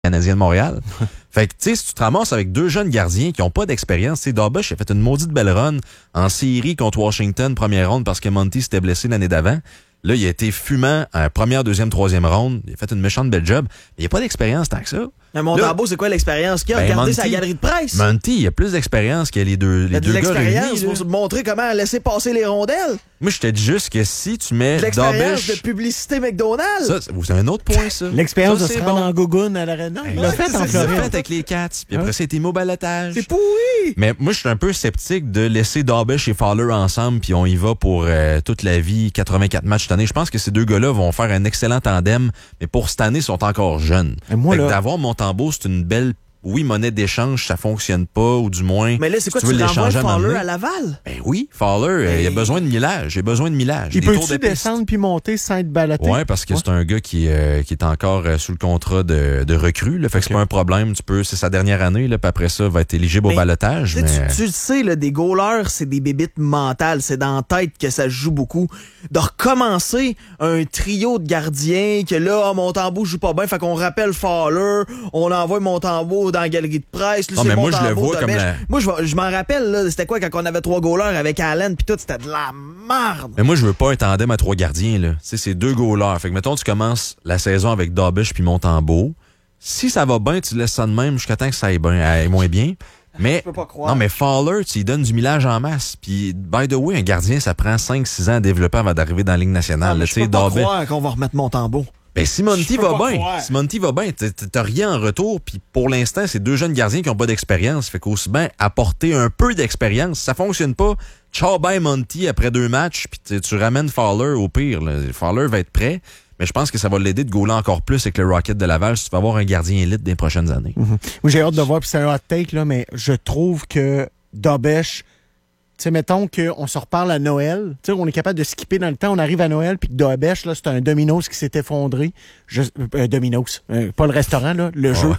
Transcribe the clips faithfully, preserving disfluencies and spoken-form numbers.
Canadien de Montréal. Fait que, tu sais, si tu te ramasses avec deux jeunes gardiens qui n'ont pas d'expérience, tu sais, Darbush a fait une maudite belle run en série contre Washington, première ronde, parce que Monty s'était blessé l'année d'avant. Là, il a été fumant en première, deuxième, troisième ronde. Il a fait une méchante belle job. Mais il n'y a pas d'expérience tant que ça. Mais Montembeau, c'est quoi l'expérience qu'il a? Ben, Regardez Monty, sa galerie de presse. Monty, il a plus d'expérience que les deux, les il a deux de gars l'expérience réunis. pour montrer comment laisser passer les rondelles. Moi, je te dis juste que si tu mets De l'expérience Darbush... de publicité McDonald's. Ça, c'est un autre point, ça. L'expérience Ça, de se c'est rendre bon. en gougoune à l'aréna. Il l'a Ouais, fait c'est en ça. Il l'a Floride. fait avec les Cats, puis après ça, il était mis au balotage. C'est pourri. Mais moi, je suis un peu sceptique de laisser Darbush et Fowler ensemble, puis on y va pour euh, toute la vie, quatre-vingt-quatre matchs cette année. Je pense que ces deux gars-là vont faire un excellent tandem, mais pour cette année, ils sont encore jeunes. Et moi, Fait que là- d'avoir Montembeau, c'est une belle... Oui, monnaie d'échange, ça fonctionne pas, ou du moins... Mais là, c'est quoi, si tu, veux tu renvoies l'échanger à un moment Fowler donné. à Laval? Ben oui, Fowler, euh, il a besoin de millage. J'ai besoin de millage. Il Des tours peut-tu de piste. descendre puis monter sans être ballotté? Ouais, parce que c'est un gars qui, euh, qui est encore euh, sous le contrat de, de recrue. Là, fait que c'est pas un problème. Tu peux, c'est sa dernière année, là, puis après ça, va être éligible Mais, au balotage. Tu, sais, Mais... tu, tu le sais, là, des goalers, c'est des bébites mentales. C'est dans la tête que ça se joue beaucoup. De recommencer un trio de gardiens, que là, oh, Montembeau joue pas bien, fait qu'on rappelle Fowler, on envoie Montembeau dans la galerie de presse. Là, Non, c'est mais moi, je le Montembeau, vois comme Dobesch. la- Moi, je, je m'en rappelle, là, c'était quoi quand on avait trois goalers avec Allen, pis tout, c'était de la merde. Mais moi, je veux pas un tandem à trois gardiens, là. Tu sais, c'est deux goalers. Fait que, mettons, tu commences la saison avec Darbush puis Montembeau. Si ça va bien, tu laisses ça de même jusqu'à temps que ça aille bien, aille moins bien. Mais, Je peux pas croire. non, mais Fowler, tu lui donnes du millage en masse. Puis, by the way, un gardien, ça prend cinq six ans à développer avant d'arriver dans la Ligue nationale. Ah, mais là. je Tu sais, peux pas Darbush- croire qu'on va remettre Montembeau. Ben, si Monty Je peux va pas bien, croire. si Monty va bien, t'as- t'as rien en retour. Puis pour l'instant, c'est deux jeunes gardiens qui ont pas d'expérience. Fait qu'aussi bien apporter un peu d'expérience. Si ça fonctionne pas, ciao bye Monty après deux matchs, puis tu- tu ramènes Fowler au pire. Là. Fowler va être prêt, mais je pense que ça va l'aider de gauler encore plus avec le Rocket de Laval si tu vas avoir un gardien élite des prochaines années. Moi, j'ai hâte de voir, puis c'est un hot take, là, mais je trouve que Darbush, tu sais, mettons qu'on se reparle à Noël, tu sais, on est capable de skipper dans le temps, on arrive à Noël, puis que Darbush, là, c'est un Domino's qui s'est effondré. Je, euh, Domino's, euh, pas le restaurant, là, le jeu.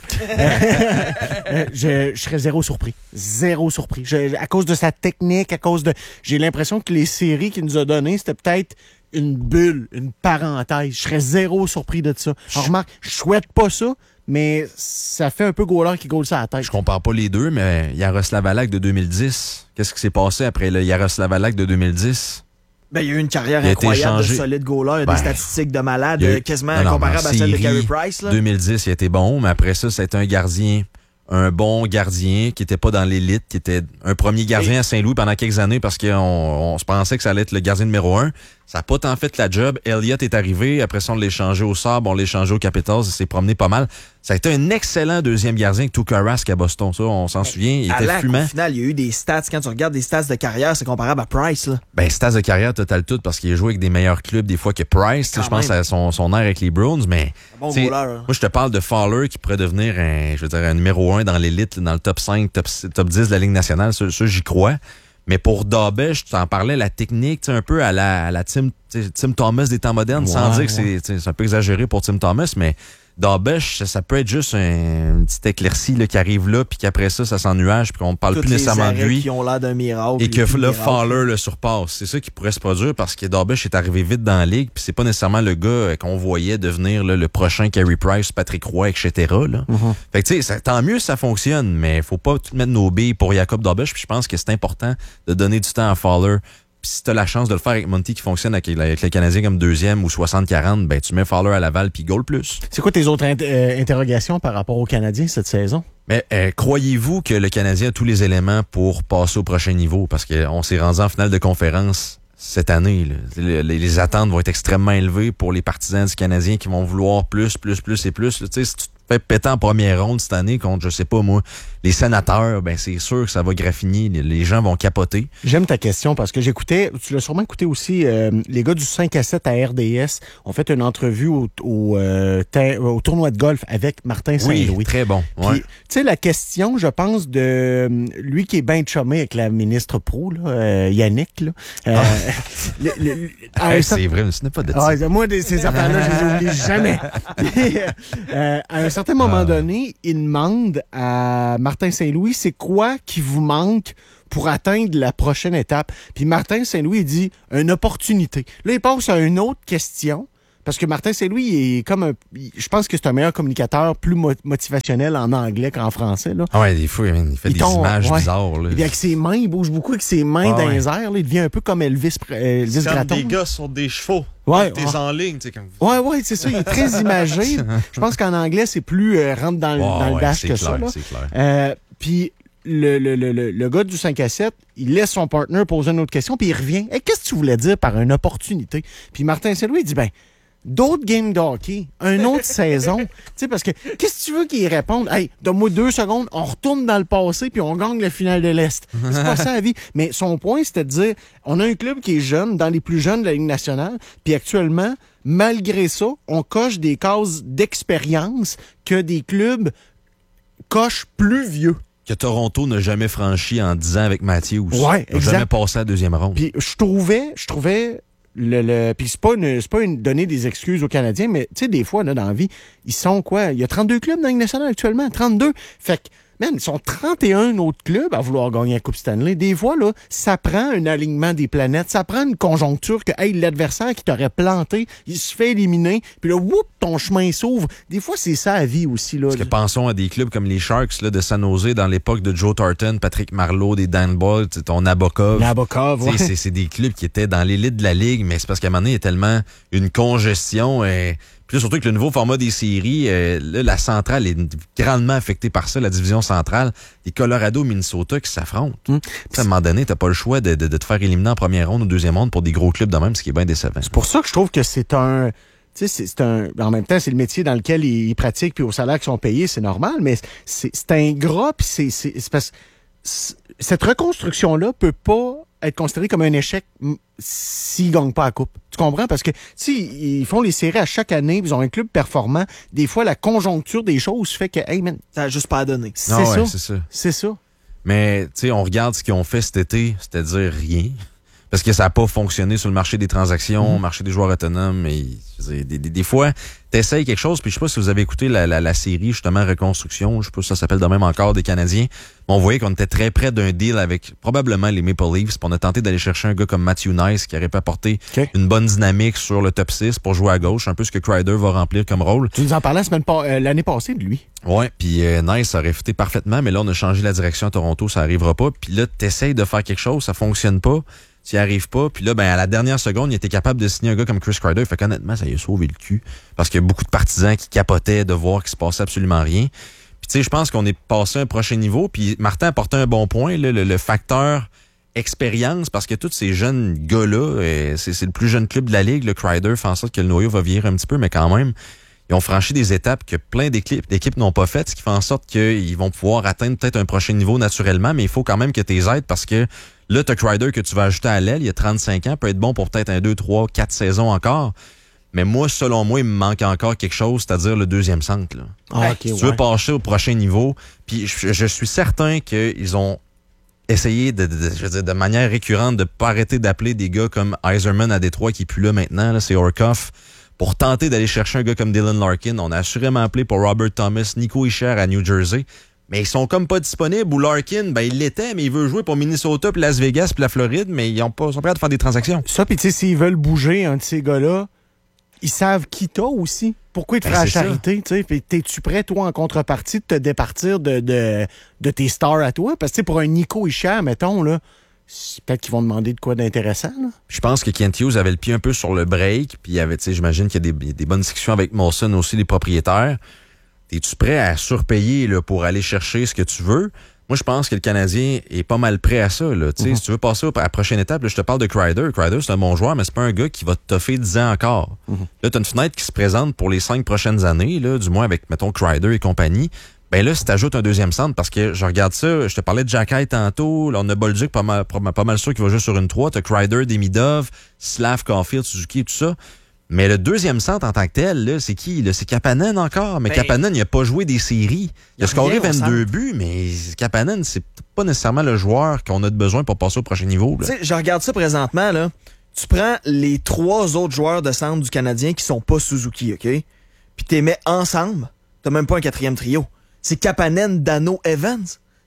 Euh, je, je serais zéro surpris. Zéro surpris. Je- à cause de sa technique, à cause de... J'ai l'impression que les séries qu'il nous a données, c'était peut-être une bulle, une parenthèse. Je serais zéro surpris de ça. Alors, remarque, je souhaite pas ça, mais ça fait un peu goaler qui goal ça à la tête. Je compare pas les deux, mais Yaroslav Halak de deux mille dix, qu'est-ce qui s'est passé après le Yaroslav Halak de deux mille dix? Ben, il y a eu une carrière Il a été incroyable de échangé. solide goaler. Il y a Ben, des statistiques de malade, il y a eu- euh, quasiment Non, non, comparables mais en à celles de série, Carey Price. Là. deux mille dix, il a été bon, mais après ça, c'était un gardien, un bon gardien qui était pas dans l'élite, qui était un premier gardien à Saint-Louis pendant quelques années parce qu'on on se pensait que ça allait être le gardien numéro un. Ça n'a pas tant fait la job. Elliott est arrivé, après ça, on l'a échangé au Sabre, on l'a échangé aux Capitals, il s'est promené pas mal. Ça a été un excellent deuxième gardien avec Tuukka Rask à Boston, ça, on s'en souvient. Il était Halak, fumant. au final, il y a eu des stats. Quand tu regardes des stats de carrière, c'est comparable à Price. Là. Ben, stats de carrière total tout parce qu'il a joué avec des meilleurs clubs des fois que Price. Tu sais, Quand Je pense même. à son, son air avec les Browns, mais Un bon tu sais, goaler, hein. moi je te parle de Fowler qui pourrait devenir un, je veux dire, un numéro un dans l'élite, dans le top cinq, top, top dix de la Ligue nationale. Ça, ça, j'y crois. Mais pour Darbush, tu t'en parlais, la technique, tu sais, un peu à la, à la Tim, tu sais, Tim Thomas des temps modernes, sans Ouais, dire que c'est, tu sais, c'est un peu exagéré pour Tim Thomas, mais Darbush, ça, ça peut être juste un, une petite éclaircie là, qui arrive là, puis qu'après ça, ça s'ennuage, puis qu'on parle Toutes plus les nécessairement de arrêts lui. qui ont l'air d'un miracle. Et que les plus là, miracles. Fowler le surpasse. C'est ça qui pourrait se produire parce que Darbush est arrivé vite dans la ligue, puis c'est pas nécessairement le gars euh, qu'on voyait devenir là, le prochain Carey Price, Patrick Roy, et cetera. Là. Mm-hmm. Fait que tu sais, ça- tant mieux si ça fonctionne, mais faut pas tout mettre nos billes pour Jacob Darbush, puis je pense que c'est important de donner du temps à Fowler. Puis si t'as la chance de le faire avec Monty qui fonctionne avec, avec le Canadien comme deuxième ou soixante quarante, ben tu mets Fowler à Laval puis goal plus. C'est quoi tes autres int- euh, interrogations par rapport aux Canadiens cette saison? Mais euh, croyez-vous que le Canadien a tous les éléments pour passer au prochain niveau? Parce qu'on s'est rendu en finale de conférence cette année. Là. Les, les attentes vont être extrêmement élevées pour les partisans du Canadien qui vont vouloir plus, plus, plus et plus. Tu sais, si tu te fais péter en première ronde cette année contre, je sais pas moi, les sénateurs, ben c'est sûr que ça va graffiner. Les, les gens vont capoter. J'aime ta question parce que j'écoutais, tu l'as sûrement écouté aussi, euh, les gars du cinq à sept à R D S ont fait une entrevue au, au, euh, ter- au tournoi de golf avec Martin Oui, Saint-Louis. très bon. Puis, Ouais. tu sais, la question, je pense, de euh, lui qui est bien chumé avec la ministre Pro, là, euh, Yannick, là. Euh, le- le- le- à un Hey, certain- c'est vrai, ce n'est pas de Ah, ça. moi, des- ces affaires-là, je les oublie jamais. Puis, euh, à un certain moment Ah. donné, il demande à Martin Saint-Louis, c'est quoi qui vous manque pour atteindre la prochaine étape? Puis Martin Saint-Louis il dit, une opportunité. Là, il passe à une autre question. Parce que Martin Saint-Louis, il est comme un. Je pense que c'est un meilleur communicateur, plus mo- motivationnel en anglais qu'en français. Là. Ah ouais, des fois, il fait Il des tombe, images ouais. bizarres. Là. Et puis avec ses mains, il bouge beaucoup avec ses mains Ah dans ouais. les airs. Là. Il devient un peu comme Elvis, euh, Elvis C'est comme Gratton. des gars sur des chevaux. Ouais, T'es ouais. en ligne, tu sais, comme... Ouais, ouais, c'est ça. Il est très imagé. Je pense qu'en anglais, c'est plus euh, rentre dans, le- Ouais, dans le ouais, dash c'est que clair, ça. Là. c'est clair. Euh, puis le, le, le, le, le gars du cinq à sept, il laisse son partner poser une autre question, puis il revient. Hey, qu'est-ce que tu voulais dire par une opportunité? Puis Martin Saint-Louis, il dit, ben, d'autres games de hockey, une autre saison. Tu sais, parce que qu'est-ce que tu veux qu'il réponde? Hey, donne-moi deux secondes, on retourne dans le passé puis on gagne le final de l'Est. C'est pas ça la vie. Mais son point, c'était de dire, on a un club qui est jeune, dans les plus jeunes de la Ligue nationale, puis actuellement, malgré ça, on coche des cases d'expérience que des clubs cochent plus vieux. Que Toronto n'a jamais franchi en dix ans avec Matthews. Ouais, Ils n'ont exact. jamais passé à la deuxième ronde. Puis je trouvais, je trouvais le, le puis c'est pas une, c'est pas une donner des excuses aux Canadiens, mais tu sais des fois là dans la vie, ils sont quoi? Il y a trente-deux clubs dans la Ligue nationale actuellement, trente-deux. Fait que man, ils sont trente et un autres clubs à vouloir gagner la Coupe Stanley. Des fois là, ça prend un alignement des planètes, ça prend une conjoncture que hey, l'adversaire qui t'aurait planté, il se fait éliminer, puis là whoop, ton chemin s'ouvre. Des fois c'est ça la vie aussi là. Parce que pensons à des clubs comme les Sharks là, de San Jose dans l'époque de Joe Thornton, Patrick Marleau, des Dan Ball, ton Nabokov. Nabokov, Tu sais, ouais. c'est, c'est des clubs qui étaient dans l'élite de la Ligue, mais c'est parce qu'à un moment donné, il y a tellement une congestion. Et... Puis là, surtout que le nouveau format des séries, euh, là, la centrale est grandement affectée par ça, la division centrale. Les Colorado, Minnesota qui s'affrontent. Hum. À un moment donné, t'as pas le choix de, de, de te faire éliminer en première ronde ou deuxième ronde pour des gros clubs de même, ce qui est bien décevant. C'est pour ça que je trouve que c'est un... Tu sais, c'est, c'est un... En même temps, c'est le métier dans lequel ils, ils pratiquent, puis au salaire qu'ils sont payés, c'est normal, mais c'est, c'est ingrat, puis c'est, c'est, c'est parce... c'est- cette reconstruction-là peut pas être considérée comme un échec m- s'ils gagnent pas la coupe. Tu comprends? Parce que si ils font les séries à chaque année, puis ils ont un club performant, des fois, la conjoncture des choses fait que, hey man, Ça a juste pas à donner. c'est Ah ouais, ça. c'est ça. C'est ça. Mais, tu sais, on regarde ce qu'ils ont fait cet été, c'est-à-dire rien. Parce que ça n'a pas fonctionné sur le marché des transactions, Mm. marché des joueurs autonomes. Mais je veux dire, des, des, des fois, t'essayes quelque chose, puis je sais pas si vous avez écouté la, la, la série, justement, Reconstruction, je sais pas si ça s'appelle de même encore, des Canadiens. Mais on voyait qu'on était très près d'un deal avec probablement les Maple Leafs. Puis on a tenté d'aller chercher un gars comme Matthew Nice qui aurait pu apporter OK. une bonne dynamique sur le top six pour jouer à gauche, un peu ce que Kreider va remplir comme rôle. Tu nous en parlais la semaine pas, euh, l'année passée de lui. Ouais, puis euh, Nice ça aurait fité parfaitement, mais là, on a changé la direction à Toronto, ça arrivera pas. Puis là, t'essayes de faire quelque chose, ça fonctionne pas, tu y arrives pas. Puis là, ben à la dernière seconde, il était capable de signer un gars comme Chris Kreider. Fait qu'honnêtement, ça lui a sauvé le cul. Parce qu'il y a beaucoup de partisans qui capotaient de voir qu'il se passait absolument rien. Puis tu sais, je pense qu'on est passé à un prochain niveau. Puis Martin a apporté un bon point, là, le, le facteur expérience, parce que tous ces jeunes gars-là, euh, c'est, c'est le plus jeune club de la Ligue, le Kreider fait en sorte que le noyau va vieillir un petit peu, mais quand même, ils ont franchi des étapes que plein d'équipes, d'équipes n'ont pas faites, ce qui fait en sorte qu'ils vont pouvoir atteindre peut-être un prochain niveau naturellement, mais il faut quand même que tu les aides parce que là, t'as Kreider que tu vas ajouter à l'aile, il y a trente-cinq ans, peut être bon pour peut-être un, deux, trois, quatre saisons encore. Mais moi, selon moi, il me manque encore quelque chose, c'est-à-dire le deuxième centre. Là. Ah, OK, Si tu ouais. veux passer au prochain niveau, puis je, je suis certain qu'ils ont essayé de, de, de, je veux dire, de manière récurrente de pas arrêter d'appeler des gars comme Yzerman à Détroit qui est plus là maintenant, là, c'est Orkoff, pour tenter d'aller chercher un gars comme Dylan Larkin. On a assurément appelé pour Robert Thomas, Nico Hischier à New Jersey. Mais ils sont comme pas disponibles. Ou Larkin, ben il l'était, mais il veut jouer pour Minnesota, puis Las Vegas, puis la Floride, mais ils ont pas, sont prêts à faire des transactions. Ça, puis tu sais, s'ils veulent bouger un de ces gars-là, ils savent qui t'as aussi. Pourquoi ils te Ben, feraient la c'est ça. charité, tu sais? Puis t'es-tu prêt, toi, en contrepartie, de te départir de, de, de tes stars à toi? Parce que, tu sais, pour un Nico Hischier, mettons, là, c'est peut-être qu'ils vont demander de quoi d'intéressant, là. Je pense que Kent Hughes avait le pied un peu sur le break, puis il y avait, tu sais, j'imagine qu'il y a des, il y a des bonnes discussions avec Molson aussi, les propriétaires. Es-tu prêt à surpayer là, pour aller chercher ce que tu veux? Moi, je pense que le Canadien est pas mal prêt à ça. Là. Tu sais, Mm-hmm. Si tu veux passer à la prochaine étape, là, je te parle de Kreider. Kreider, c'est un bon joueur, mais c'est pas un gars qui va te toffer dix ans encore. Mm-hmm. Là, tu as une fenêtre qui se présente pour les cinq prochaines années, là, du moins avec, mettons, Kreider et compagnie. Ben là, si t'ajoutes un deuxième centre, parce que je regarde ça, je te parlais de Jacky tantôt, là, on a Bolduc pas mal, pas mal, pas mal sûr qu'il va jouer sur une trois. T'as Kreider, Demidov, Slav, Caulfield, Suzuki et tout ça. Mais le deuxième centre en tant que tel, là, c'est qui? Là? C'est Kapanen encore. Mais Ben, Kapanen, il n'a pas joué des séries. Il a y a scoré rien au vingt-deux buts, mais Kapanen, c'est pas nécessairement le joueur qu'on a de besoin pour passer au prochain niveau. Tu Là. sais, je regarde ça présentement, là. Tu prends les trois autres joueurs de centre du Canadien qui sont pas Suzuki, OK? Puis t'es mets ensemble. T'as même pas un quatrième trio. C'est Kapanen, Dano, Evans.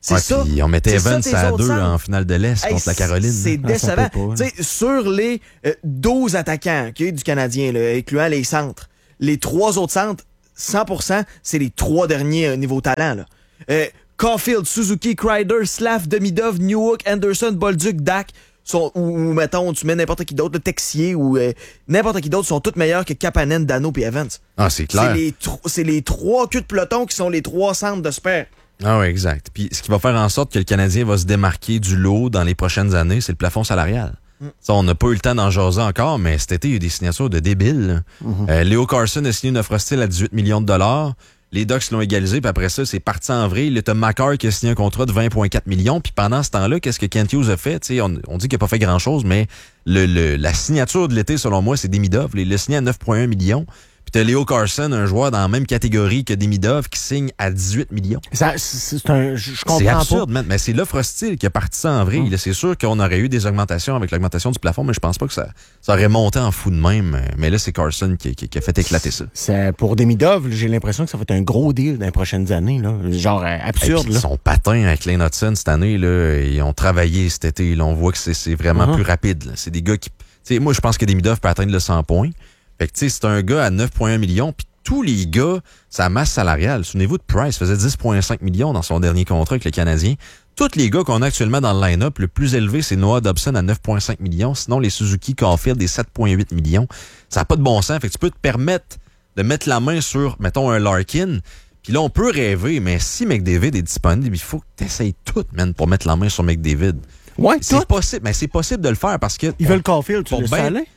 C'est Ouais, ça. puis on mettait C'est ça, Evans tes à autres deux centres. en finale de l'Est Hey, contre la Caroline. C'est Ah, ça décevant. peut pas, Tu sais, sur les euh, douze attaquants okay, du Canadien, là, incluant les centres, les trois autres centres, cent pour cent, c'est les trois derniers euh, niveau talent. Là. Euh, Caulfield, Suzuki, Kreider, Slav, Demidov, Newhook, Anderson, Bolduc, Dak, sont, ou, ou mettons, tu mets n'importe qui d'autre, le Texier ou euh, n'importe qui d'autre, sont tous meilleurs que Kapanen, Dano et Evans. Ah, c'est clair. C'est les, tro- c'est les trois queues de peloton qui sont les trois centres de spare. Ah oui, exact. Puis ce qui va faire en sorte que le Canadien va se démarquer du lot dans les prochaines années, c'est le plafond salarial. Mm. Ça, on n'a pas eu le temps d'en jaser encore, mais cet été, il y a eu des signatures de débiles. Mm-hmm. Euh, Leo Carson a signé une offre hostile à dix-huit millions de dollars. Les Ducks l'ont égalisé, puis après ça, c'est parti en vrai. Là, t'as Makar qui a signé un contrat de vingt virgule quatre millions. Puis pendant ce temps-là, qu'est-ce que Kent Hughes a fait? T'sais, on, on dit qu'il n'a pas fait grand-chose, mais le, le, la signature de l'été, selon moi, c'est Demidov. Il l'a signé à neuf virgule un millions. Puis t'as Leo Carson, un joueur dans la même catégorie que Demidov, qui signe à dix-huit millions. Ça, c'est, c'est un, je, je comprends C'est pas. absurde, man. Mais c'est l'offre hostile qui a parti ça en vrai. Hum. C'est sûr qu'on aurait eu des augmentations avec l'augmentation du plafond, mais je pense pas que ça, ça aurait monté en fou de même. Mais là, c'est Carson qui, qui, qui a fait éclater ça. C'est, pour Demidov, j'ai l'impression que ça va être un gros deal dans les prochaines années. Là. Genre euh, absurde. Là. Son patin avec Lane Hudson cette année, là, ils ont travaillé cet été. Là, on voit que c'est, c'est vraiment uh-huh. plus rapide. Là. C'est des gars qui... T'sais, moi, je pense que Demidov peut atteindre le cent points. Fait que tu sais, c'est un gars à neuf virgule un millions, puis tous les gars, sa masse salariale, souvenez-vous de Price, faisait dix virgule cinq millions dans son dernier contrat avec le Canadien. Tous les gars qu'on a actuellement dans le line-up, le plus élevé, c'est Noah Dobson à neuf virgule cinq millions. Sinon, les Suzuki Caulfield, des sept virgule huit millions. Ça n'a pas de bon sens. Fait que tu peux te permettre de mettre la main sur, mettons, un Larkin. Puis là, on peut rêver, mais si McDavid est disponible, il faut que tu essayes tout, man, pour mettre la main sur McDavid. Ouais, c'est tout. possible. Mais c'est possible de le faire parce que... Ils veulent Caulfield, tu le ben, sais,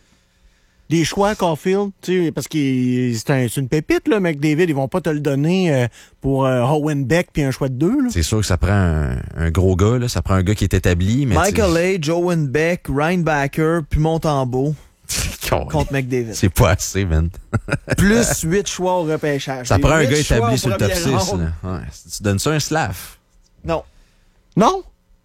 des choix Caulfield, tu sais, parce que c'est, un, c'est une pépite, là, McDavid. Ils vont pas te le donner euh, pour euh, Owen Beck puis un choix de deux. Là. C'est sûr que ça prend un, un gros gars, là. Ça prend un gars qui est établi. Mais Michael A, Joe Beck, Ryan Backer, puis Montembeau contre McDavid. C'est pas assez, man. Plus huit choix au repêchage. Ça Les prend un huit gars choix établi au sur le top premier six. round. Là. Ouais. Tu donnes ça un Slav? Non. Non?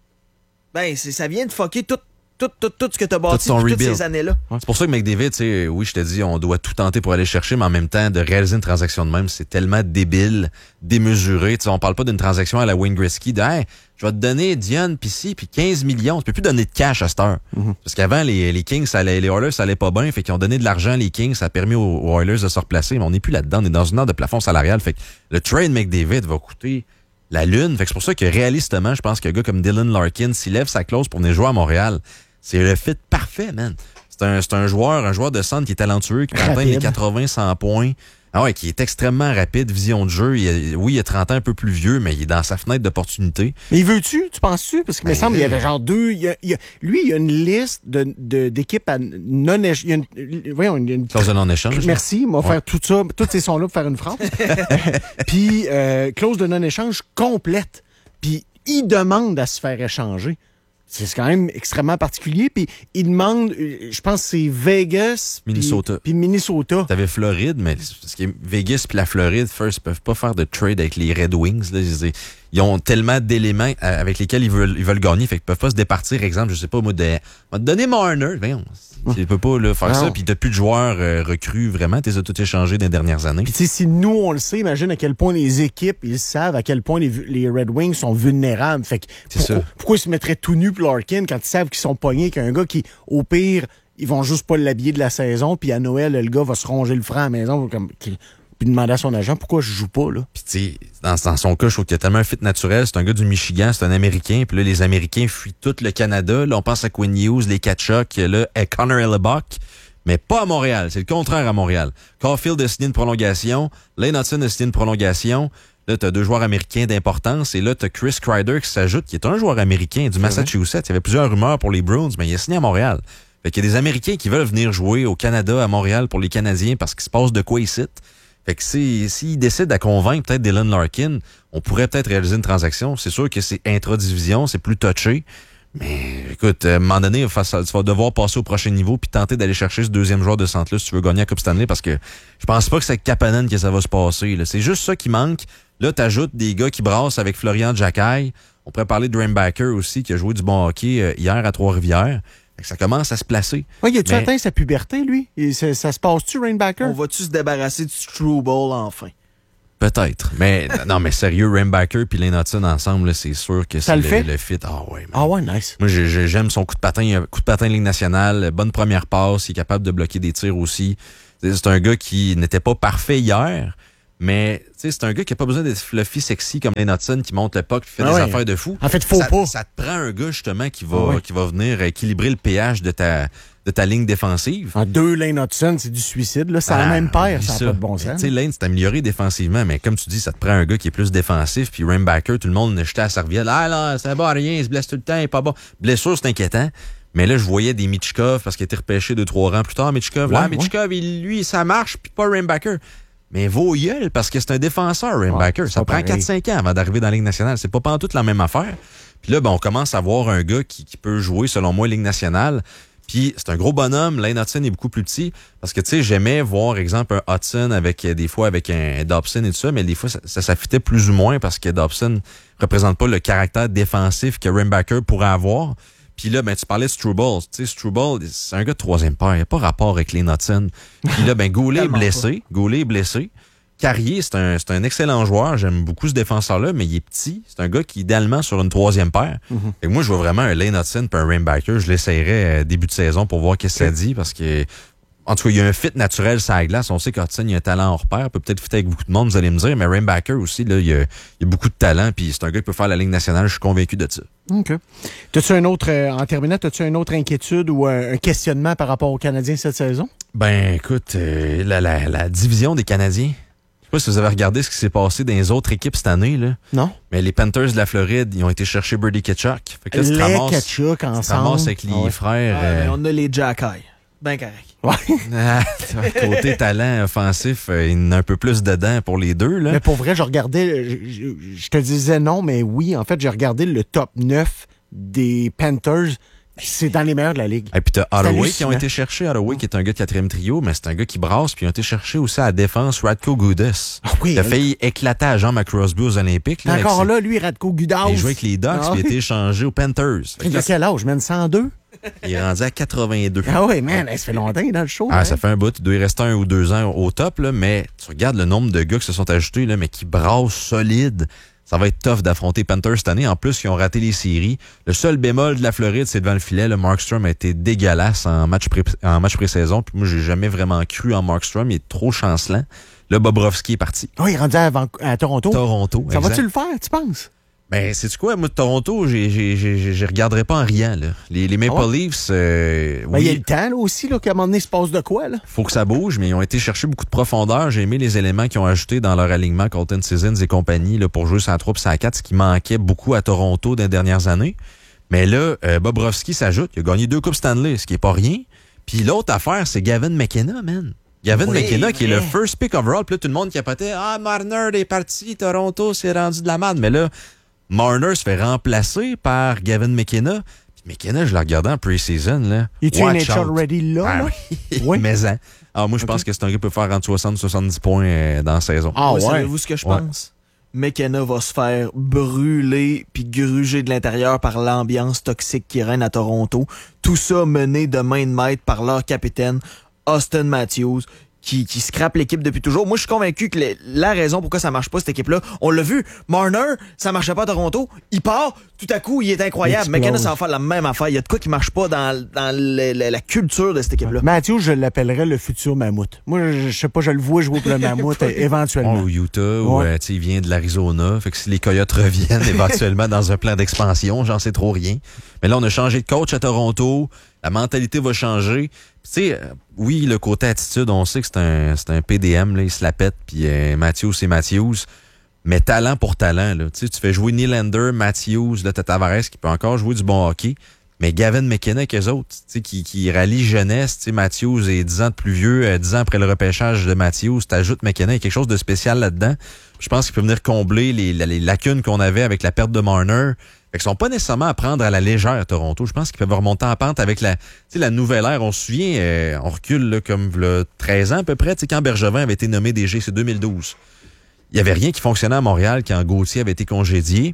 Ben, c'est, ça vient de fucker tout. Tout, tout, tout ce que tu as bâti tout toutes ces années-là. Ouais. C'est pour ça que McDavid, tu sais, oui, je te dis, on doit tout tenter pour aller chercher, mais en même temps, de réaliser une transaction de même, c'est tellement débile, démesuré. Tu sais, on parle pas d'une transaction à la Wayne Gretzky, de hey, je vais te donner Dion, puis ci, puis quinze millions. Tu peux plus donner de cash à cette heure. Mm-hmm. Parce qu'avant, les, les Kings, ça allait, les Oilers, ça allait pas bien. Fait qu'ils ont donné de l'argent, les Kings, ça a permis aux, aux Oilers de se replacer, mais on n'est plus là-dedans. On est dans une heure de plafond salarial. Fait que le trade McDavid va coûter la lune. Fait que c'est pour ça que réalistement, je pense qu'un gars comme Dylan Larkin, s'il lève sa clause pour venir jouer à Montréal, c'est le fit parfait, man. C'est un, c'est un joueur, un joueur de centre qui est talentueux, qui peut atteindre les quatre-vingts cent points. Ah ouais, qui est extrêmement rapide, vision de jeu. Il a, oui, il a trente ans, un peu plus vieux, mais il est dans sa fenêtre d'opportunité. Mais il veut-tu? Tu penses-tu? Parce qu'il ben, me semble qu'il y avait genre deux... Il y a, il y a, lui, il y a une liste de, de, d'équipes à non... Il y a une, voyons, il y a une clause de non-échange. Merci, on va ouais. faire tout ça, tous ces sons-là pour faire une phrase. Puis, euh, clause de non-échange complète. Puis, il demande à se faire échanger. C'est quand même extrêmement particulier. Puis il demande, je pense que c'est Vegas. Minnesota. Puis Minnesota. T'avais Floride, mais ce qui est Vegas puis la Floride, first, peuvent pas faire de trade avec les Red Wings. Là. Ils ont tellement d'éléments avec lesquels ils veulent, ils veulent gagner. Fait qu'ils peuvent pas se départir. Exemple, je sais pas, moi, de, va te donner Marner. Voyons. Tu peux pas là, faire non. ça. Puis t'as plus de joueurs euh, recrues vraiment. T'es tout échangé dans les dernières années. Puis tu sais, si nous, on le sait, imagine à quel point les équipes, ils savent à quel point les, les Red Wings sont vulnérables. Fait que pourquoi, pourquoi ils se mettraient tout nus pour Larkin quand ils savent qu'ils sont pognés qu'un gars qui, au pire, ils vont juste pas l'habiller de la saison. Puis à Noël, le gars va se ronger le franc à la maison. Comme, qui, puis demander à son agent pourquoi je joue pas, là. Puis tu sais, dans, dans son cas, je trouve qu'il y a tellement un fit naturel. C'est un gars du Michigan, c'est un Américain. Puis là, les Américains fuient tout le Canada. Là, on pense à Quinn Hughes, les Kachuk, là, à Connor Hellebuck. Mais pas à Montréal. C'est le contraire à Montréal. Caulfield a signé une prolongation. Lane Hudson a signé une prolongation. Là, t'as deux joueurs américains d'importance. Et là, t'as Chris Kreider qui s'ajoute, qui est un joueur américain du Massachusetts. Il y avait plusieurs rumeurs pour les Bruins, mais il a signé à Montréal. Fait qu'il y a des Américains qui veulent venir jouer au Canada, à Montréal, pour les Canadiens, parce qu'il se passe de quoi ici. Fait que s'ils si décident à convaincre peut-être Dylan Larkin, on pourrait peut-être réaliser une transaction. C'est sûr que c'est intra-division, c'est plus touché. Mais écoute, à un moment donné, tu vas devoir passer au prochain niveau puis tenter d'aller chercher ce deuxième joueur de centre-là si tu veux gagner la Coupe Stanley, parce que je pense pas que c'est avec Kapanen que ça va se passer. Là. C'est juste ça qui manque. Là, t'ajoutes des gars qui brassent avec Florian Jacquet. On pourrait parler de Rainbacker aussi, qui a joué du bon hockey euh, hier à Trois-Rivières. Fait que ça commence à se placer. Ouais, il a-tu mais... atteint sa puberté, lui? Et ça, ça se passe-tu, Rainbacker? On va-tu se débarrasser du Struble enfin? Peut-être. Mais non, mais sérieux, Rainbacker puis Lane Hudson ensemble, là, c'est sûr que Ça c'est le le, fait? le fit. Ah ouais, man. Ah ouais, nice. Moi, j'ai- j'ai- j'aime son coup de patin. Il a coup de patin de Ligue nationale, bonne première passe, il est capable de bloquer des tirs aussi. C'est c'est un gars qui n'était pas parfait hier, mais tu sais, c'est un gars qui a pas besoin d'être fluffy sexy comme Lane Hudson qui monte le puck et fait Ah des ouais. affaires de fou. En fait, faut ça, pas. ça te prend un gars justement qui va, Ah ouais. qui va venir équilibrer le pH de ta, de ta ligne défensive. En deux Lane Hudson, c'est du suicide. Là. C'est la Ah, même paire, oublie ça n'a pas de bon Mais, sens. Tu sais, Lane s'est amélioré défensivement, mais comme tu dis, ça te prend un gars qui est plus défensif. Puis Rainbacker, tout le monde jetait à la serviette. Ah là, ça va rien, il se blesse tout le temps, il est pas bon. Blessure, c'est inquiétant. Mais là, je voyais des Michkov parce qu'il a été repêché deux, trois rangs plus tard. Michkov, Ouais, là, ouais. Michkov, il, lui, ça marche, puis pas Rainbacker. Mais vos gueules, parce que c'est un défenseur, Rainbacker. Ouais, c'est ça pas prend pareil. quatre cinq ans avant d'arriver dans la Ligue nationale. C'est pas pantoute la même affaire. Puis là, ben, on commence à voir un gars qui, qui peut jouer, selon moi, Ligue nationale. Puis c'est un gros bonhomme. Lane Hudson est beaucoup plus petit. Parce que, tu sais, j'aimais voir, exemple, un Hudson avec, euh, des fois, avec un Dobson et tout ça, mais des fois, ça, ça s'affitait plus ou moins parce que Dobson représente pas le caractère défensif que Rainbacker pourrait avoir. Puis là, ben, tu parlais de Struble. Tu sais, Struble, c'est un gars de troisième paire. Il n'y a pas rapport avec Lane Hudson. Puis là, ben, Goulet est Tellement blessé. Goulet est blessé. Carrier, c'est un, c'est un excellent joueur. J'aime beaucoup ce défenseur-là, mais il est petit. C'est un gars qui, idéalement, sur une troisième paire. Fait que moi, je vois vraiment un Lane Hudson et un Rainbacker. Je l'essayerais euh, début de saison pour voir qu'est-ce que ça dit parce que, en tout cas, il y a un fit naturel sur la glace. On sait qu'Hudson, il a un talent hors pair. Il peut peut-être fitter avec beaucoup de monde, vous allez me dire, mais Rainbacker aussi, là, il, a, il a beaucoup de talent. Puis c'est un gars qui peut faire la Ligue nationale. Je suis convaincu de ça. OK. T'as-tu un autre, euh, en terminant, as-tu une autre inquiétude ou un, un questionnement par rapport aux Canadiens cette saison? Ben, écoute, euh, la, la, la division des Canadiens. Je sais pas si vous avez regardé ce qui s'est passé dans les autres équipes cette année, là. Non? Mais les Panthers de la Floride, ils ont été chercher Brady Tkachuk. Fait que là, tu te Les ramasses, Tkachuk tu te ensemble. ramasses avec les Ah ouais. frères. Ah, mais euh, on a les Jack-Eye. Ben correct. Ouais. ah, côté talent offensif, euh, il y en a un peu plus dedans pour les deux, là. Mais pour vrai, je regardais, je, je- je te disais non, mais oui, en fait, j'ai regardé le top neuf des Panthers. C'est dans les meilleurs de la Ligue. Et puis t'as Ottaway qui hallucinant. ont été cherchés. Ottaway qui est un gars de quatrième trio, mais c'est un gars qui brasse. Puis ils ont été cherchés aussi à la défense Radko Gudas. Ah oui, Il a hein. failli éclater à Jean McCrosby aux Olympiques. Là, avec Encore ses- là, lui, Radko Gudas. Il jouait avec les Ducks, Ah puis il a oui. été échangé aux Panthers. Fait que Il a là, quel âge, man? cent deux? il est rendu à quatre-vingt-deux. Ah oui, man, ça fait longtemps qu'il est dans le show. Ah, hein. ça fait un bout. Il doit y rester un ou deux ans au top, là, mais tu regardes le nombre de gars qui se sont ajoutés, là, mais qui brassent solide. Ça va être tough d'affronter Panthers cette année. En plus, ils ont raté les séries. Le seul bémol de la Floride, c'est devant le filet. Le Markstrom a été dégueulasse en match, pré- en match pré-saison. Puis moi, j'ai jamais vraiment cru en Markstrom. Il est trop chancelant. Là, Bobrovski est parti. Oui, il est rendu à, Van- à Toronto. Toronto. Ça exact. va-tu le faire, tu penses? Ben, sais-tu quoi? Moi, de Toronto, j'ai, j'ai, j'ai, je regarderai pas en riant, là. Les, les Maple Ah ouais? Leafs, euh, Ben, il y a oui, le temps, là, aussi, là, qu'à un moment donné, il se passe de quoi, là? faut que ça bouge, mais ils ont été chercher beaucoup de profondeur. J'ai aimé les éléments qu'ils ont ajoutés dans leur alignement, Colton Sissons et compagnie, là, pour jouer sur la trois et sur la quatre, ce qui manquait beaucoup à Toronto dans les dernières années. Mais là, euh, Bobrovski s'ajoute. Il a gagné deux Coupes Stanley, ce qui est pas rien. Puis l'autre affaire, c'est Gavin McKenna, man. Gavin Oui, McKenna, qui est vrai. le first pick overall. Puis là, tout le monde capotait. Ah, Marner est parti, Toronto s'est rendu de la merde. Mais là, Marner se fait remplacer par Gavin McKenna. Puis McKenna, je l'ai regardé en pre-season, là. Il est-tu Watch N H L out. ready là? Ah là? oui, Oui. mais hein. Ah, moi, je pense que c'est un gars qui peut faire entre soixante et soixante-dix points euh, dans la saison. Ah Moi, ouais. savez-vous ce que je Ouais. pense? McKenna va se faire brûler puis gruger de l'intérieur par l'ambiance toxique qui règne à Toronto. Tout ça mené de main de maître par leur capitaine, Austin Matthews, qui, qui scrape l'équipe depuis toujours. Moi, je suis convaincu que le- la raison pourquoi ça marche pas, cette équipe-là, on l'a vu, Marner, ça marchait pas à Toronto, il part, tout à coup, il est incroyable. Il McKenna, explose. ça va faire la même affaire. Il y a de quoi qui marche pas dans, dans le- le- la culture de cette équipe-là. Mathieu, je l'appellerais le futur mammouth. Moi, je, je sais pas, je le vois jouer pour le mammouth euh, éventuellement. Ou Utah, ou Ouais. euh, tu sais, il vient de l'Arizona. Fait que si les Coyotes reviennent éventuellement dans un plan d'expansion, j'en sais trop rien. Mais là, on a changé de coach à Toronto. La mentalité va changer. Tu sais, euh, oui, le côté attitude, on sait que c'est un, c'est un P D M, là, il se la pète, puis euh, Matthews, c'est Matthews. Mais talent pour talent, là. Tu sais, tu fais jouer Nylander, Matthews, là, t'as Tavares qui peut encore jouer du bon hockey. Mais Gavin McKenna avec eux autres, tu sais, qui, qui rallie jeunesse, tu sais, Matthews est dix ans de plus vieux, euh, dix ans après le repêchage de Matthews, t'ajoutes McKenna, il y a quelque chose de spécial là-dedans. Je pense qu'il peut venir combler les, les lacunes qu'on avait avec la perte de Marner. Fait qu'ils sont pas nécessairement à prendre à la légère à Toronto. Je pense qu'ils peuvent remonter en pente avec la, tu sais, la nouvelle ère. On se souvient, euh, on recule là, comme là, treize ans à peu près, tu sais, quand Bergevin avait été nommé D G, c'est deux mille douze. Il y avait rien qui fonctionnait à Montréal quand Gauthier avait été congédié. Ouais.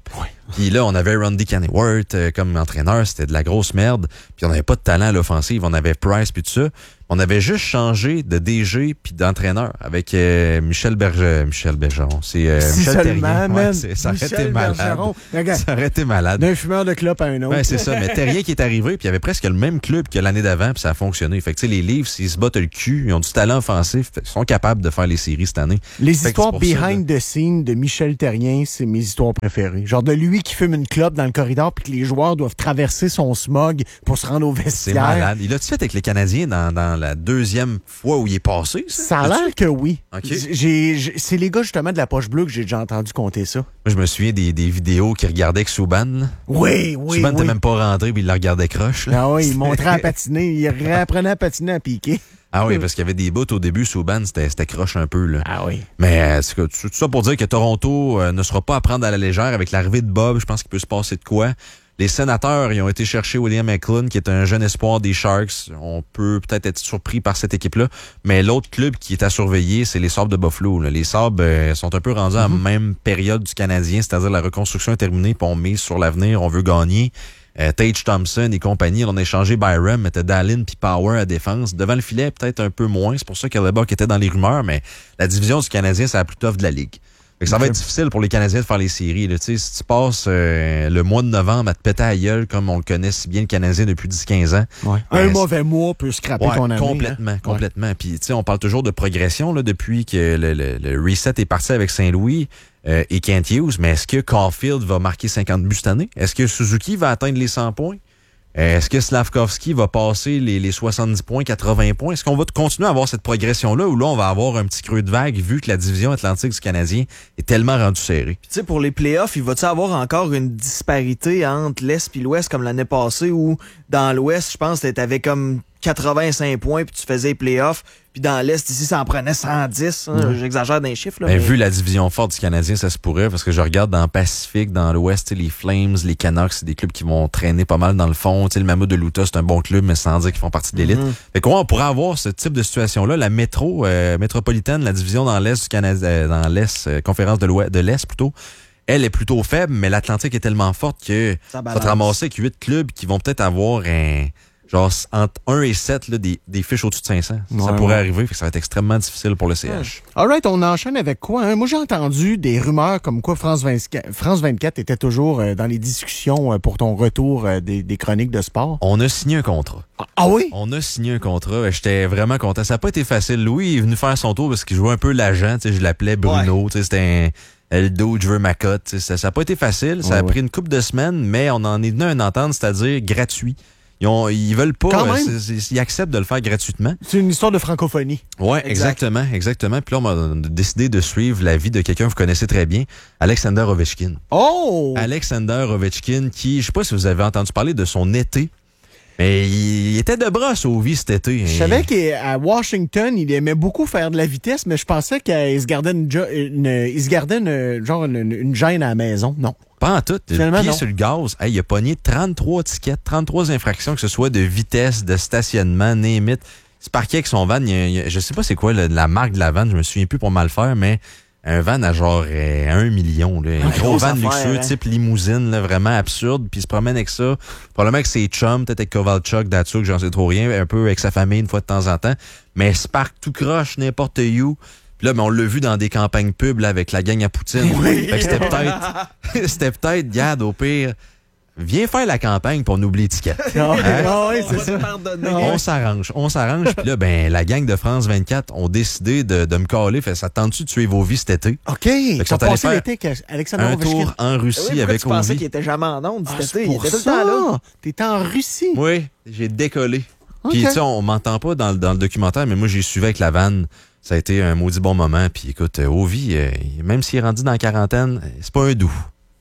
Puis là, on avait Randy Kennyworth euh, comme entraîneur, c'était de la grosse merde. Puis on n'avait pas de talent à l'offensive, on avait Price puis tout ça. On avait juste changé de D G puis d'entraîneur avec euh, Michel Berger, Michel Bergeron. C'est euh, Si Michel seulement, Terrien. man. Ouais, c'est- ça aurait Michel été malade. Bergeron. Regarde. Ça aurait été malade. D'un fumeur de clope à un autre. Ouais, c'est ça. Mais Terrien qui est arrivé, puis il y avait presque le même club que l'année d'avant, puis ça a fonctionné. Fait que, tu sais, les Leafs, s'ils se battent le cul, ils ont du talent offensif, ils sont capables de faire les séries cette année. Les Fait que histoires c'est pour ça, behind the scenes de Michel Terrien, c'est mes histoires préférées. Genre de lui qui fume une clope dans le corridor puis que les joueurs doivent traverser son smog pour se rendre au C'est vestiaire. malade. Il a-tu fait avec les Canadiens dans, dans la deuxième fois où il est passé, ça? Ça a l'air que oui. OK. J'ai, j'ai- c'est les gars justement de la poche bleue que j'ai déjà entendu compter ça. Moi, je me souviens des, des vidéos qu'il regardait avec Subban. là. Oui, oui, Subban n'était oui. même pas rentré, puis il le regardait croche. là. Ah oui, il montrait à patiner, il réapprenait à patiner à piquer. Ah oui, parce qu'il y avait des bouts au début, Subban, c'était c'était croche un peu. Là. Ah oui. Mais euh, c'est que- tout ça pour dire que Toronto euh, ne sera pas à prendre à la légère avec l'arrivée de Bob. Je pense qu'il peut se passer de quoi. Les Sénateurs, ils ont été chercher William McLean, qui est un jeune espoir des Sharks. On peut peut-être être surpris par cette équipe-là. Mais l'autre club qui est à surveiller, c'est les Sabres de Buffalo. là. Les Sabres euh, sont un peu rendus à la même période du Canadien, c'est-à-dire la reconstruction est terminée, puis on mise sur l'avenir, on veut gagner. Euh, Tage Thompson et compagnie, on a échangé Byram, mettait Dallin puis Power à défense. Devant le filet, peut-être un peu moins. C'est pour ça qu'Hellebuck était dans les rumeurs, mais la division du Canadien, c'est la plus tough de la Ligue. Fait que ça va être difficile pour les Canadiens de faire les séries. Là. Tu sais, si tu passes euh, le mois de novembre à te péter à la gueule, comme on le connaît si bien le Canadien depuis dix quinze ans. Ouais. Ben, Un c'est- mauvais mois peut scraper Ouais, ton année. complètement, hein. complètement. Puis, tu sais, on parle toujours de progression là, depuis que le, le- le reset est parti avec Saint-Louis euh, et Kent Hughes. Mais est-ce que Caulfield va marquer cinquante buts cette année? Est-ce que Suzuki va atteindre les cent points? Euh, Est-ce que Slavkovski va passer les, les soixante-dix points, quatre-vingts points? Est-ce qu'on va continuer à avoir cette progression-là ou là, on va avoir un petit creux de vague vu que la division atlantique du Canadien est tellement rendue serrée? Puis tu sais, pour les playoffs, il va-tu avoir encore une disparité entre l'Est et l'Ouest comme l'année passée où dans l'Ouest, je pense, t'avais comme quatre-vingt-cinq points puis tu faisais les playoffs. Puis dans l'Est, ici, ça en prenait cent dix. Hein, j'exagère dans les chiffres. Là, Ben, mais- vu la division forte du Canadien, ça se pourrait, parce que je regarde dans le Pacifique, dans l'Ouest, tu sais, les Flames, les Canucks, c'est des clubs qui vont traîner pas mal dans le fond. Tu sais, le Mammoth de l'Utah, c'est un bon club, mais sans dire qu'ils font partie de l'élite. Mhm. Fait qu'on on pourrait avoir ce type de situation-là. La métro euh, métropolitaine, la division dans l'Est du Canada, euh, dans l'Est, euh, conférence de l'Ouest, de l'Est plutôt, elle est plutôt faible, mais l'Atlantique est tellement forte que Ça ça va balance. te ramasser avec huit clubs qui vont peut-être avoir un... Genre, entre un et sept, là, des, des fiches au-dessus de cinq cents. ça Ouais, pourrait ouais. arriver, fait que ça va être extrêmement difficile pour le C H. All right, on enchaîne avec quoi? Hein? Moi, j'ai entendu des rumeurs comme quoi France vingt-quatre, France vingt-quatre était toujours euh, dans les discussions euh, pour ton retour euh, des, des chroniques de sport. On a signé un contrat. Ah, ah oui? On a signé un contrat. J'étais vraiment content. Ça n'a pas été facile. Louis est venu faire son tour parce qu'il jouait un peu l'agent. Tu sais, je l'appelais Bruno. Tu sais, c'était un Eldo, je veux ma cote. Tu sais, Ça n'a pas été facile. Ça Ouais, a ouais. pris une couple de semaines, mais on en est venu à une entente, c'est-à-dire gratuit. Ils, ont, ils veulent pas. Quand euh, même. c'est- c'est- ils acceptent de le faire gratuitement. C'est une histoire de francophonie. Ouais, Exact. exactement, exactement. Puis là, on a décidé de suivre la vie de quelqu'un que vous connaissez très bien, Alexander Ovechkin. Oh! Alexander Ovechkin, qui, je sais pas si vous avez entendu parler de son été, mais il, il était de brosse au vie cet été. Je savais qu'à Washington, il aimait beaucoup faire de la vitesse, mais je pensais qu'il se gardait une, jo- une- il se gardait une, genre une, une gêne à la maison. Non. Pas en tout. Le Finalement, pied non. sur le gaz. Hey, il a pogné trente-trois tickets, trente-trois infractions, que ce soit de vitesse, de stationnement, name it. Il se parquait avec son van. Il y a- il y a- je sais pas c'est quoi le- la marque de la vanne. Je me souviens plus pour mal faire, mais un van à genre euh, un million. Là. Un Ah, gros grosse van affaire, luxueux, hein. type limousine, là, vraiment absurde. Puis il se promène avec ça. Probablement avec ses chums, peut-être avec Kovalchuk, Datsuk, j'en sais trop rien. Un peu avec sa famille une fois de temps en temps. Mais il se parque tout croche n'importe où. Puis là, mais on l'a vu dans des campagnes pub là, avec la gang à Poutine. Oui. Fait que c'était peut-être, c'était peut-être, Gad, au pire, viens faire la campagne pour on oublie l'étiquette. Ah, ah oui, On c'est va te ça. pardonner. On s'arrange, on s'arrange. Puis là, ben, la gang de France vingt-quatre ont décidé de, de me caler. Fait, ça tente-tu de tuer vos vies cet été? OK. qu'ils Tu sont as allés passé faire l'été avec Alexandre Un Ovechkin. tour en Ah Russie oui, pourquoi avec tu pensais Ovi. qu'il était jamais en onde Ah, cet c'est été? Il pour était tout le temps là. ça. T'étais en Russie. Oui, j'ai décollé. OK. Puis, tu sais, on, on m'entend pas dans, le- dans le documentaire, mais moi, j'ai suivi avec la vanne. Ça a été un maudit bon moment. Puis, écoute, euh, Ovi, euh, même s'il est rendu dans la quarantaine, euh, c'est pas un doux.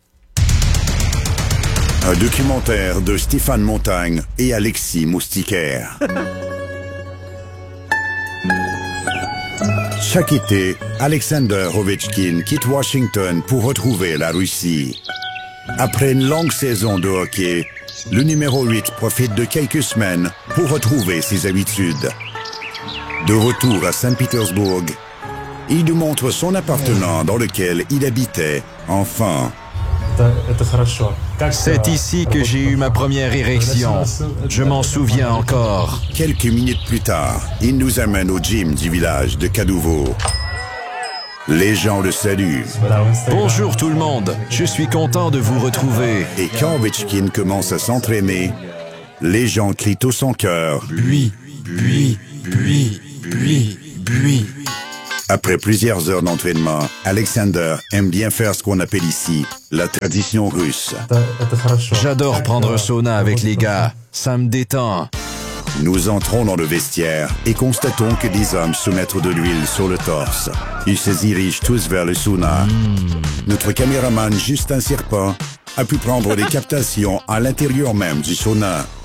Un documentaire de Stéphane Montagne et Alexis Moustiquaire. Chaque été, Alexander Ovechkin quitte Washington pour retrouver la Russie. Après une longue saison de hockey, le numéro huit profite de quelques semaines pour retrouver ses habitudes. De retour à Saint-Pétersbourg, il nous montre son appartement dans lequel il habitait enfant. C'est ici que j'ai eu ma première érection. Je m'en souviens encore. Quelques minutes plus tard, il nous amène au gym du village de Kadouvo. Les gens le saluent. Bonjour tout le monde, je suis content de vous retrouver. Et quand Ovechkin commence à s'entraîner, les gens crient tout son cœur. Bui, bui, bui, bui, bui. Après plusieurs heures d'entraînement, Alexander aime bien faire ce qu'on appelle ici la tradition russe. J'adore prendre un sauna avec les gars, ça me détend. Nous entrons dans le vestiaire et constatons que des hommes se mettent de l'huile sur le torse. Ils se dirigent tous vers le sauna. Mmh. Notre caméraman Justin Serpent a pu prendre des captations à l'intérieur même du sauna.